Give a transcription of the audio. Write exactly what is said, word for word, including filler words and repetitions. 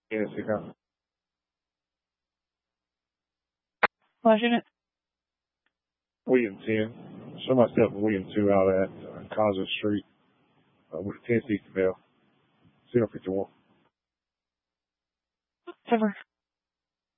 Yes, you got Washington. William ten. Show myself in William two out at uh, Causeway Street uh, with ten East Bell. zero fifty-one. Cover.